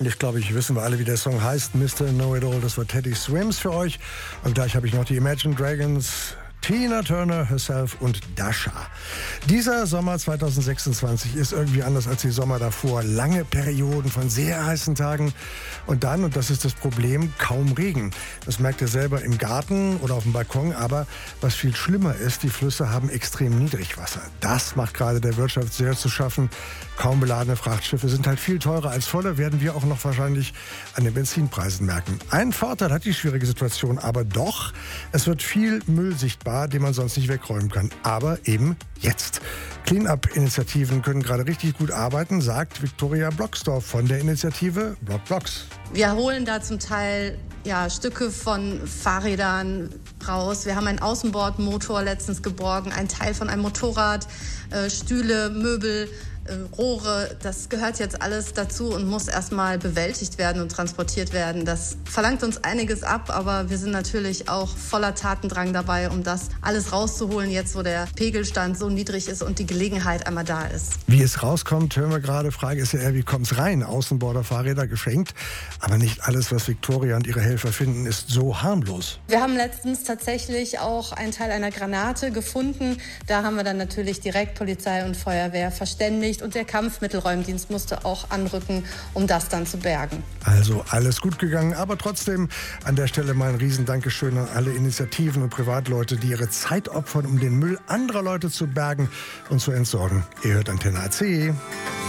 Und ich glaube, wissen wir alle, wie der Song heißt. Mr. Know-It-All, das war Teddy Swims für euch. Und gleich habe ich noch die Imagine Dragons, Tina Turner herself und Dasha. Dieser Sommer 2026 ist irgendwie anders als die Sommer davor. Lange Perioden von sehr heißen Tagen und dann, und das ist das Problem, kaum Regen. Das merkt ihr selber im Garten oder auf dem Balkon. Aber was viel schlimmer ist, die Flüsse haben extrem Niedrigwasser. Das macht gerade der Wirtschaft sehr zu schaffen. Kaum beladene Frachtschiffe sind halt viel teurer als volle, werden wir auch noch wahrscheinlich an den Benzinpreisen merken. Einen Vorteil hat die schwierige Situation aber doch. Es wird viel Müll sichtbar, den man sonst nicht wegräumen kann. Aber eben jetzt. Clean-up-Initiativen können gerade richtig gut arbeiten, sagt Viktoria Blocksdorf von der Initiative Block-Blocks. Wir holen da zum Teil Stücke von Fahrrädern raus. Wir haben einen Außenbordmotor letztens geborgen, einen Teil von einem Motorrad, Stühle, Möbel, Rohre. Das gehört jetzt alles dazu und muss erstmal bewältigt werden und transportiert werden. Das verlangt uns einiges ab, aber wir sind natürlich auch voller Tatendrang dabei, um das alles rauszuholen, jetzt wo der Pegelstand so niedrig ist und die Gelegenheit einmal da ist. Wie es rauskommt, hören wir gerade. Frage ist ja eher, wie kommt es rein? Außenborder-Fahrräder geschenkt. Aber nicht alles, was Viktoria und ihre Helfer finden, ist so harmlos. Wir haben letztens tatsächlich auch einen Teil einer Granate gefunden. Da haben wir dann natürlich direkt Polizei und Feuerwehr verständigt. Und der Kampfmittelräumdienst musste auch anrücken, um das dann zu bergen. Also alles gut gegangen, aber trotzdem an der Stelle mal ein Riesendankeschön an alle Initiativen und Privatleute, die ihre Zeit opfern, um den Müll anderer Leute zu bergen und zu entsorgen. Ihr hört Antenne AC.